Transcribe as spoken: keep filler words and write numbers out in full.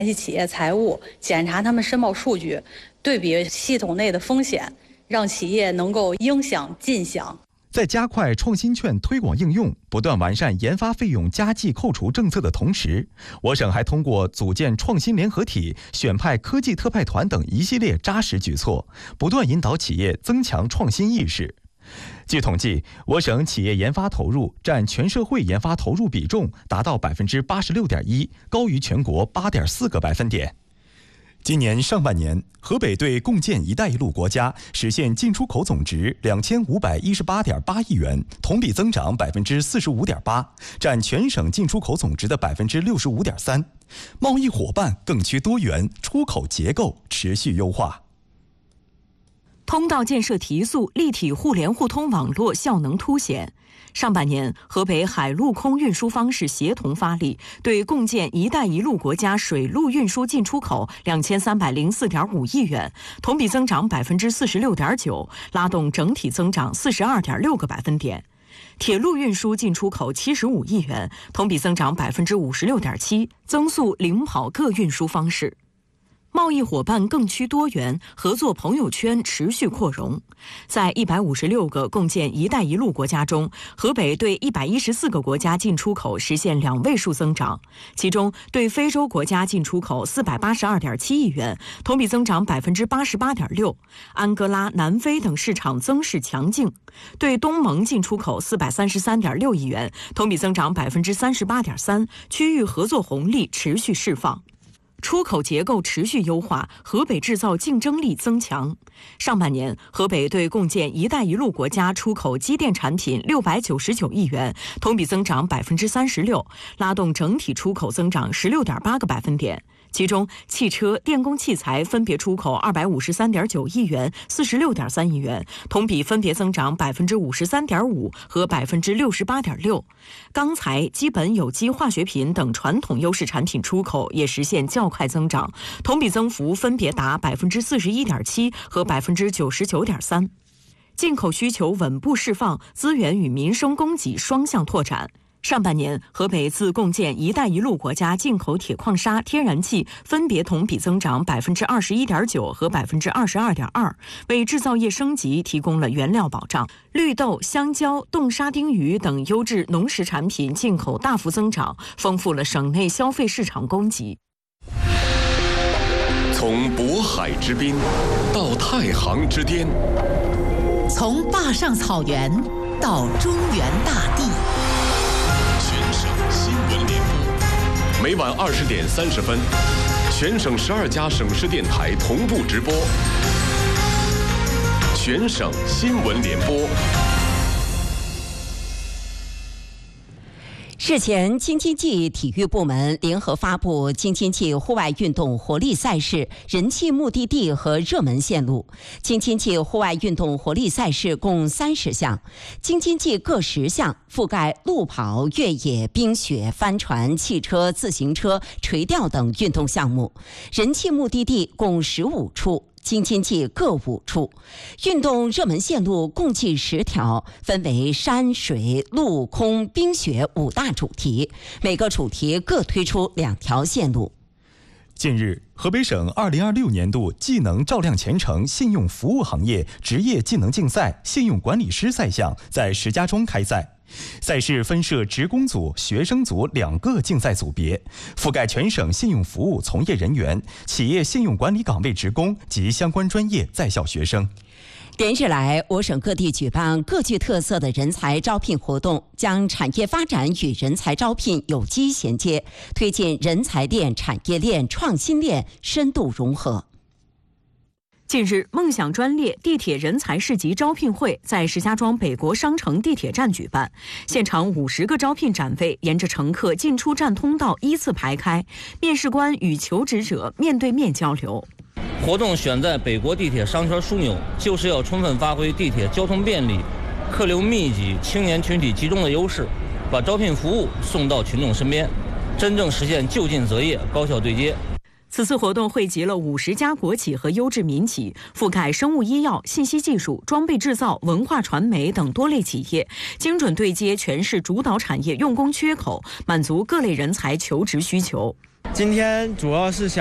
分析企业财务，检查他们申报数据，对比系统内的风险，让企业能够应享尽享。 在加快创新券推广应用、不断完善研发费用加计扣除政策的同时，我省还通过组建创新联合体、选派科技特派团等一系列扎实举措，不断引导企业增强创新意识。据统计，我省企业研发投入占全社会研发投入比重达到百分之八十六点一，高于全国八点四个百分点。今年上半年，河北对共建“一带一路”国家实现进出口总值两千五百一十八点八亿元，同比增长百分之四十五点八，占全省进出口总值的百分之六十五点三。贸易伙伴更趋多元，出口结构持续优化。 通道建设提速，立体互联互通网络效能凸显。上半年，河北海陆空运输方式协同发力，对共建“一带一路”国家水陆运输进出口两千三百零四点五亿元，同比增长百分之四十六点九，拉动整体增长四十二点六个百分点。铁路运输进出口七十五亿元，同比增长百分之五十六点七，增速领跑各运输方式。贸易伙伴更趋多元，合作朋友圈持续扩容。在一百五十六个共建“一带一路”国家中，河北对一百一十四个国家进出口实现两位数增长，其中对非洲国家进出口四百八十二点七亿元，同比增长百分之八十八点六；安哥拉、南非等市场增势强劲。对东盟进出口四百三十三点六亿元，同比增长百分之三十八点三，区域合作红利持续释放。出口结构持续优化，河北制造竞争力增强。上半年，河北对共建“一带一路”国家出口机电产品六百九十九亿元，同比增长百分之三十六，拉动整体出口增长十六点八个百分点。其中，汽车、电工器材分别出口二百五十三点九亿元、四十六点三亿元，同比分别增长百分之五十三点五和百分之六十八点六。钢材、基本有机化学品等传统优势产品出口也实现较快增长，同比增幅分别达百分之四十一点七和百分之九十九点三。进口需求稳步释放，资源与民生供给双向拓展。上半年，河北自共建“一带一路”国家进口铁矿砂、天然气分别同比增长百分之二十一点九和百分之二十二点二，为制造业升级提供了原料保障。绿豆、香蕉、冻沙丁鱼等优质农食产品进口大幅增长，丰富了省内消费市场供给。 从渤海之滨到太行之巅， 从坝上草原到中原大地。 新闻联播，每晚二十点三十分，全省十二家省市电台同步直播。全省新闻联播。 日前，京津冀体育部门联合发布京津冀户外运动活力赛事人气目的地和热门线路。京津冀户外运动活力赛事共三十项，京津冀各十项，覆盖路跑、越野、冰雪、帆船、汽车、自行车、垂钓等运动项目。人气目的地共十五处。京津冀各五处，运动热门线路共计十条，分为山水陆空冰雪五大主题，每个主题各推出两条线路。 近日，河北省二零二六年度技能照亮前程信用服务行业职业技能竞赛信用管理师赛项在石家庄开赛。赛事分设职工组、学生组两个竞赛组别，覆盖全省信用服务从业人员、企业信用管理岗位职工及相关专业在校学生。 连日来，我省各地举办各具特色的人才招聘活动，将产业发展与人才招聘有机衔接，推进人才链、产业链、创新链深度融合。 近日，梦想专列地铁人才市集招聘会在石家庄北国商城地铁站举办，现场五十个招聘展位沿着乘客进出站通道依次排开，面试官与求职者面对面交流。 活动选在北国地铁商圈枢纽，就是要充分发挥地铁交通便利、客流密集、青年群体集中的优势，把招聘服务送到群众身边，真正实现就近择业、高效对接。 此次活动汇集了五十家国企和优质民企，覆盖生物医药、信息技术、装备制造、文化传媒等多类企业，精准对接全市主导产业用工缺口，满足各类人才求职需求。 今天主要是想